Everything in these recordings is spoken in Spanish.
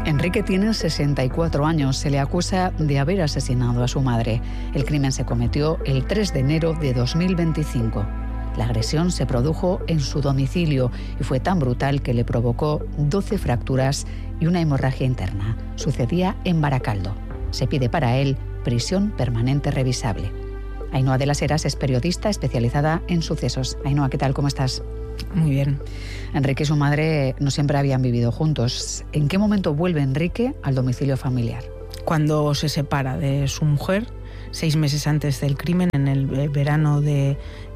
Enrique tiene 64 años. Se le acusa de haber asesinado a su madre. El crimen se cometió el 3 de enero de 2025. La agresión se produjo en su domicilio y fue tan brutal que le provocó 12 fracturas y una hemorragia interna. Sucedía en Baracaldo. Se pide para él prisión permanente revisable. Ainhoa de las Heras es periodista especializada en sucesos. Ainhoa, ¿qué tal? ¿Cómo estás? Muy bien. Enrique y su madre no siempre habían vivido juntos. ¿En qué momento vuelve Enrique al domicilio familiar? Cuando se separa de su mujer, 6 meses antes del crimen, en el verano de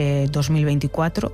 2024,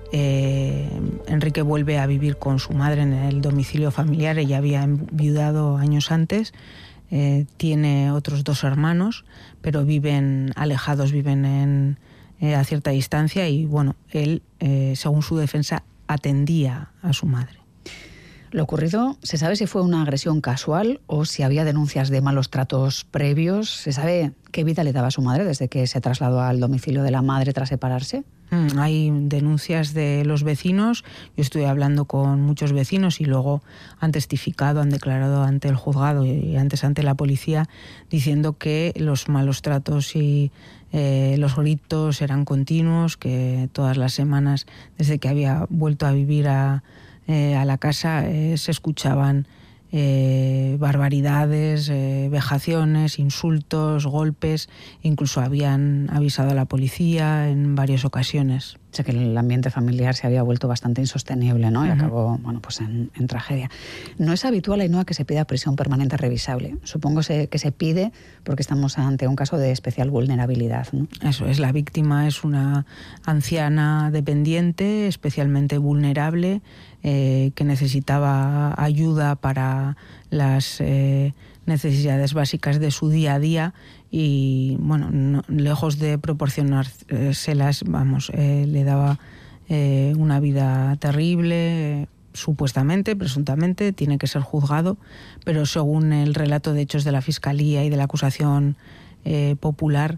Enrique vuelve a vivir con su madre en el domicilio familiar. Ella había enviudado años antes. Tiene otros 2 hermanos, pero viven alejados, viven a cierta distancia y, bueno, él, según su defensa, atendía a su madre. Lo ocurrido, ¿se sabe si fue una agresión casual o si había denuncias de malos tratos previos? ¿Se sabe qué vida le daba a su madre desde que se trasladó al domicilio de la madre tras separarse? Hay denuncias de los vecinos. Yo estuve hablando con muchos vecinos y luego han testificado, han declarado ante el juzgado y antes ante la policía, diciendo que los malos tratos y los gritos eran continuos, que todas las semanas, desde que había vuelto a vivir a la casa, se escuchaban barbaridades, vejaciones, insultos, golpes. Incluso habían avisado a la policía en varias ocasiones. O sea que el ambiente familiar se había vuelto bastante insostenible, ¿no? Y acabó, bueno, pues en tragedia. No es habitual, Ainhoa, que se pida prisión permanente revisable. Supongo que se pide porque estamos ante un caso de especial vulnerabilidad, ¿no? Eso es, la víctima es una anciana dependiente, especialmente vulnerable, que necesitaba ayuda para las necesidades básicas de su día a día y, bueno, lejos de proporcionárselas, le daba una vida terrible. Supuestamente, presuntamente, tiene que ser juzgado, pero según el relato de hechos de la Fiscalía y de la acusación popular,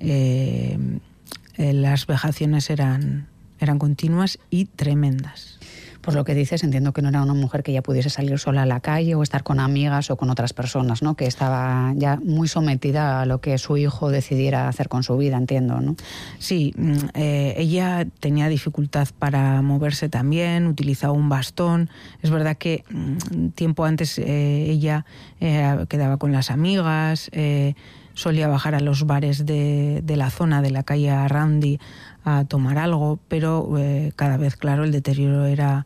las vejaciones eran continuas y tremendas. Por lo que dices, entiendo que no era una mujer que ya pudiese salir sola a la calle o estar con amigas o con otras personas, ¿no? Que estaba ya muy sometida a lo que su hijo decidiera hacer con su vida, entiendo, ¿no? Sí, ella tenía dificultad para moverse también, utilizaba un bastón. Es verdad que tiempo antes ella quedaba con las amigas, solía bajar a los bares de la zona de la calle Arrandi a tomar algo, pero cada vez, claro, el deterioro era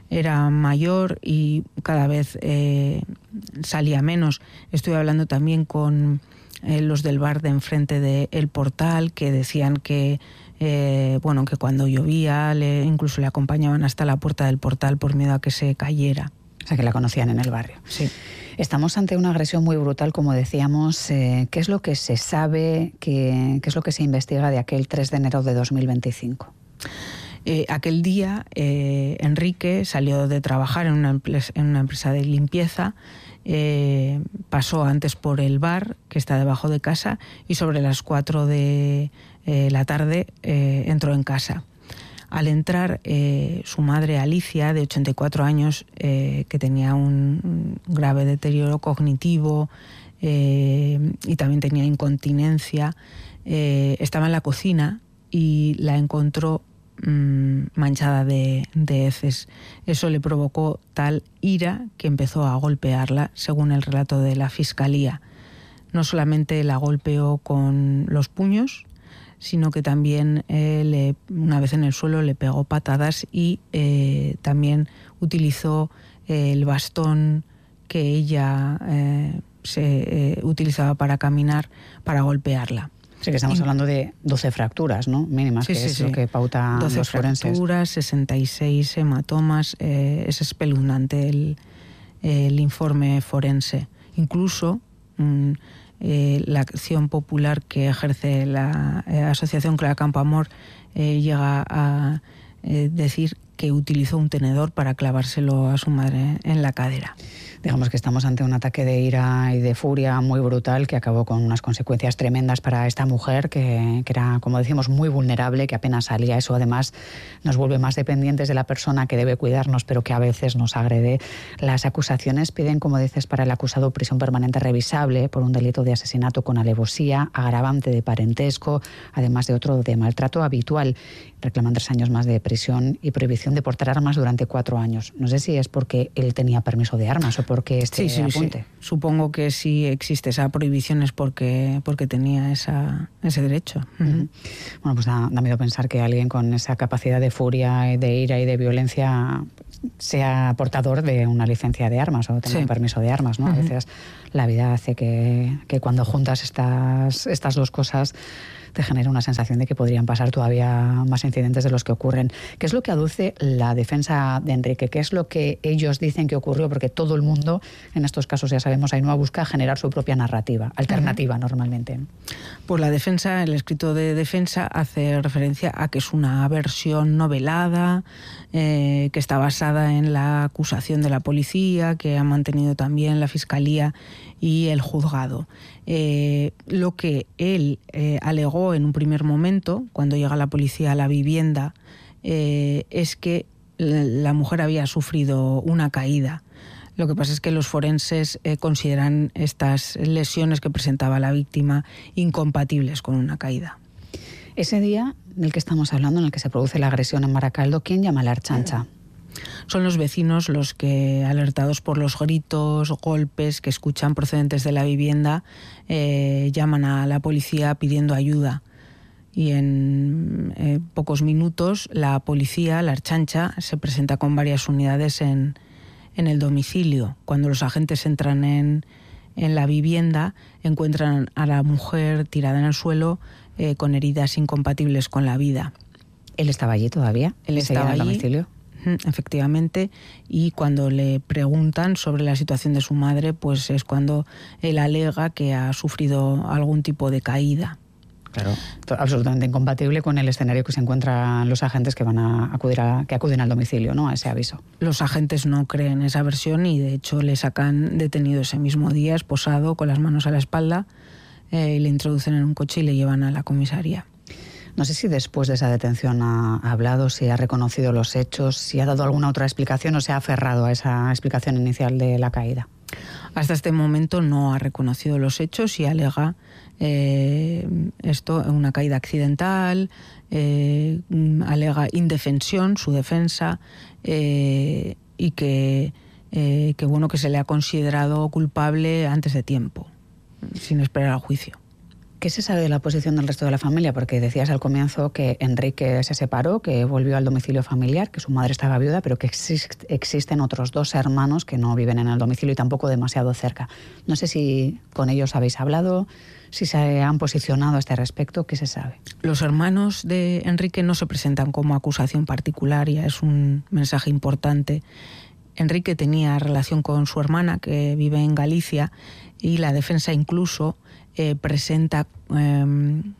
mayor y cada vez salía menos. Estuve hablando también con los del bar de enfrente de El Portal, que decían que que cuando llovía incluso le acompañaban hasta la puerta del portal por miedo a que se cayera. O sea, que la conocían en el barrio. Sí. Estamos ante una agresión muy brutal, como decíamos. ¿Qué es lo que se sabe, qué es lo que se investiga de aquel 3 de enero de 2025? Aquel día Enrique salió de trabajar en una empresa de limpieza, pasó antes por el bar que está debajo de casa y sobre las 4 de la tarde entró en casa. Al entrar, su madre Alicia, de 84 años, que tenía un grave deterioro cognitivo y también tenía incontinencia, estaba en la cocina y la encontró manchada de heces. Eso le provocó tal ira que empezó a golpearla, según el relato de la Fiscalía. No solamente la golpeó con los puños, sino que también una vez en el suelo le pegó patadas y también utilizó el bastón que ella se utilizaba para caminar para golpearla. Sí, que estamos hablando de 12 fracturas, ¿no? Mínimas, sí, que es lo que pauta 12 los forenses. 12 fracturas, 66 hematomas. Es espeluznante el informe forense. Incluso la acción popular que ejerce la asociación Clara Campoamor llega a decir que utilizó un tenedor para clavárselo a su madre en la cadera. Digamos que estamos ante un ataque de ira y de furia muy brutal que acabó con unas consecuencias tremendas para esta mujer que era, como decimos, muy vulnerable, que apenas salía. Eso además nos vuelve más dependientes de la persona que debe cuidarnos, pero que a veces nos agrede. Las acusaciones piden, como dices, para el acusado prisión permanente revisable por un delito de asesinato con alevosía, agravante de parentesco, además de otro de maltrato habitual. Reclaman 3 años más de prisión y prohibición de portar armas durante 4 años. No sé si es porque él tenía permiso de armas o porque apunte. Sí. Supongo que si existe esa prohibición es porque tenía ese derecho. Uh-huh. Bueno, pues da miedo pensar que alguien con esa capacidad de furia, de ira y de violencia sea portador de una licencia de armas o tenga un permiso de armas, ¿no? Uh-huh. A veces la vida hace que cuando juntas estas dos cosas te genera una sensación de que podrían pasar todavía más incidentes de los que ocurren. ¿Qué es lo que aduce la defensa de Enrique? ¿Qué es lo que ellos dicen que ocurrió? Porque todo el mundo, en estos casos ya sabemos, Ainhoa, busca generar su propia narrativa, alternativa normalmente. Pues la defensa, el escrito de defensa hace referencia a que es una versión novelada, que está basada en la acusación de la policía, que ha mantenido también la Fiscalía y el juzgado. Lo que él alegó en un primer momento, cuando llega la policía a la vivienda, es que la mujer había sufrido una caída. Lo que pasa es que los forenses consideran estas lesiones que presentaba la víctima incompatibles con una caída. Ese día del que estamos hablando, en el que se produce la agresión en Baracaldo, ¿quién llama a la Ertzaintza? Son los vecinos los que, alertados por los gritos, golpes que escuchan procedentes de la vivienda, llaman a la policía pidiendo ayuda. Y en pocos minutos la policía, la Ertzaintza, se presenta con varias unidades en el domicilio. Cuando los agentes entran en la vivienda, encuentran a la mujer tirada en el suelo con heridas incompatibles con la vida. ¿Él estaba allí todavía? Él estaba allí. ¿En el domicilio? Efectivamente, y cuando le preguntan sobre la situación de su madre, pues es cuando él alega que ha sufrido algún tipo de caída. Claro, absolutamente incompatible con el escenario que se encuentran los agentes que van a acuden al domicilio, ¿no? A ese aviso. Los agentes no creen esa versión y de hecho le sacan detenido ese mismo día, esposado, con las manos a la espalda, y le introducen en un coche y le llevan a la comisaría. No sé si después de esa detención ha hablado, si ha reconocido los hechos, si ha dado alguna otra explicación o se ha aferrado a esa explicación inicial de la caída. Hasta este momento no ha reconocido los hechos y alega una caída accidental, alega indefensión, su defensa, y que se le ha considerado culpable antes de tiempo, sin esperar al juicio. ¿Qué se sabe de la posición del resto de la familia? Porque decías al comienzo que Enrique se separó, que volvió al domicilio familiar, que su madre estaba viuda, pero que existen otros 2 hermanos que no viven en el domicilio y tampoco demasiado cerca. No sé si con ellos habéis hablado, si se han posicionado a este respecto, ¿qué se sabe? Los hermanos de Enrique no se presentan como acusación particular, ya es un mensaje importante. Enrique tenía relación con su hermana, que vive en Galicia, y la defensa incluso presenta en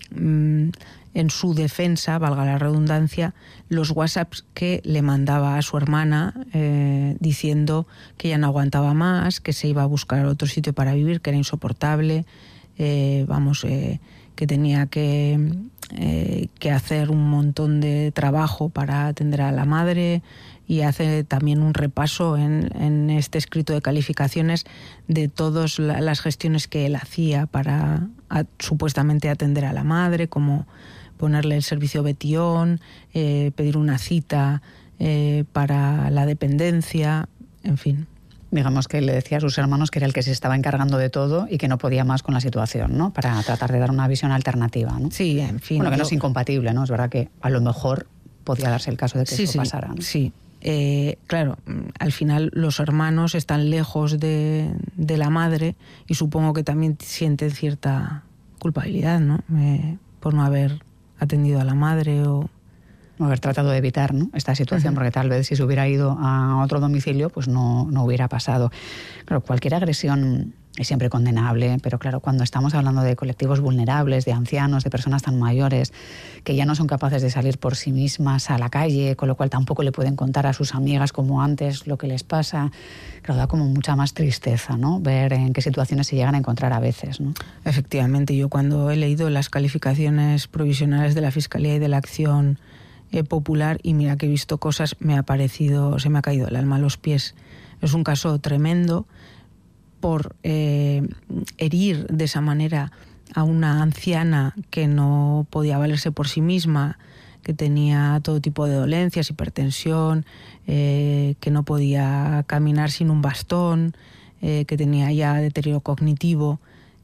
su defensa, valga la redundancia, los WhatsApps que le mandaba a su hermana diciendo que ya no aguantaba más, que se iba a buscar otro sitio para vivir, que era insoportable, que tenía que hacer un montón de trabajo para atender a la madre, y hace también un repaso en este escrito de calificaciones de todas las gestiones que él hacía para supuestamente atender a la madre, como ponerle el servicio Betión, pedir una cita para la dependencia, en fin. Digamos que le decía a sus hermanos que era el que se estaba encargando de todo y que no podía más con la situación, ¿no? Para tratar de dar una visión alternativa, ¿no? Sí, en fin. Bueno, que no es incompatible, ¿no? Es verdad que a lo mejor podía darse el caso de que eso pasara, ¿no? Sí. Claro, al final los hermanos están lejos de la madre y supongo que también sienten cierta culpabilidad, ¿no? Por no haber atendido a la madre o haber tratado de evitar, ¿no?, esta situación, porque tal vez si se hubiera ido a otro domicilio pues no hubiera pasado. Claro, cualquier agresión es siempre condenable, pero claro, cuando estamos hablando de colectivos vulnerables, de ancianos, de personas tan mayores, que ya no son capaces de salir por sí mismas a la calle, con lo cual tampoco le pueden contar a sus amigas como antes lo que les pasa, claro, da como mucha más tristeza, ¿no? Ver en qué situaciones se llegan a encontrar a veces, ¿no? Efectivamente, yo cuando he leído las calificaciones provisionales de la Fiscalía y de la Acción Popular, y mira que he visto cosas, se me ha caído el alma a los pies. Es un caso tremendo por herir de esa manera a una anciana que no podía valerse por sí misma, que tenía todo tipo de dolencias, hipertensión, que no podía caminar sin un bastón, que tenía ya deterioro cognitivo,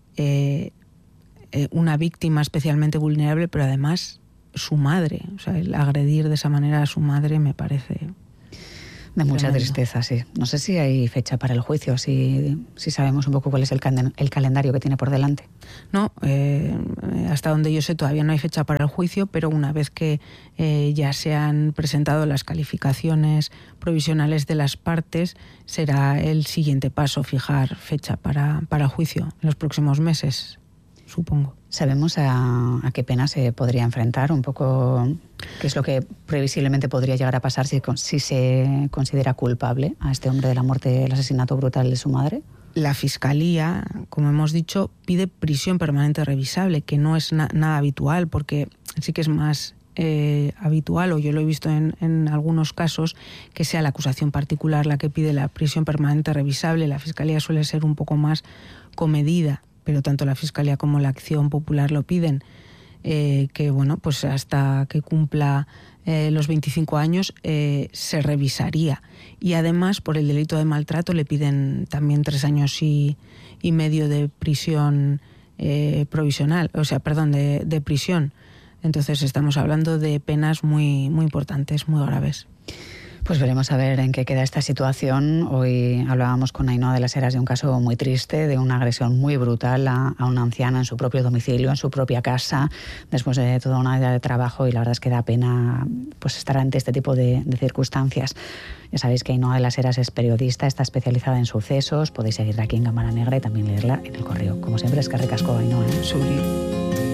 una víctima especialmente vulnerable, pero además su madre. O sea, el agredir de esa manera a su madre me parece... De mucha tristeza, sí. No sé si hay fecha para el juicio, si sabemos un poco cuál es el calendario que tiene por delante. No, hasta donde yo sé todavía no hay fecha para el juicio, pero una vez que ya se han presentado las calificaciones provisionales de las partes, será el siguiente paso fijar fecha para el juicio en los próximos meses, supongo. ¿Sabemos a qué pena se podría enfrentar? Un poco, ¿qué es lo que previsiblemente podría llegar a pasar si se considera culpable a este hombre de la muerte, del asesinato brutal de su madre? La Fiscalía, como hemos dicho, pide prisión permanente revisable, que no es nada habitual, porque sí que es más habitual, o yo lo he visto en algunos casos, que sea la acusación particular la que pide la prisión permanente revisable. La Fiscalía suele ser un poco más comedida, pero tanto la Fiscalía como la Acción Popular lo piden, que bueno, pues hasta que cumpla los 25 años se revisaría. Y además, por el delito de maltrato le piden también 3 años y medio de prisión provisional, de prisión. Entonces estamos hablando de penas muy, muy importantes, muy graves. Pues veremos a ver en qué queda esta situación. Hoy hablábamos con Ainhoa de las Heras de un caso muy triste, de una agresión muy brutal a una anciana en su propio domicilio, en su propia casa, después de toda una vida de trabajo, y la verdad es que da pena pues estar ante este tipo de circunstancias. Ya sabéis que Ainhoa de las Heras es periodista, está especializada en sucesos, podéis seguirla aquí en Cámara Negra y también leerla en El Correo. Como siempre, eskerrik asko, Ainhoa. Suri.